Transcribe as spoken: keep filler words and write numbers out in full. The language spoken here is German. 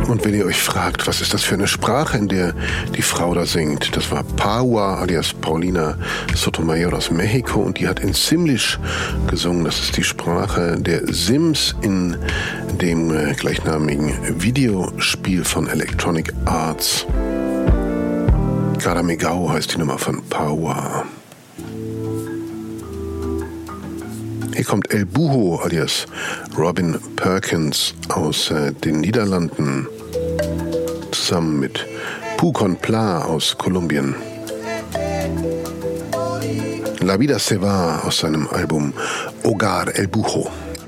Und wenn ihr euch fragt, was ist das für eine Sprache, in der die Frau da singt, das war Pahua alias Paulina Sotomayor aus Mexiko und die hat in Simlish gesungen. Das ist die Sprache der Sims in dem äh, gleichnamigen Videospiel von Electronic Arts. Karamegao heißt die Nummer von Pahua. Hier kommt El Buho alias Robin Perkins aus äh, den Niederlanden zusammen mit Pucon Pla aus Kolumbien. La Vida Se Va aus seinem Album Hogar El Buho.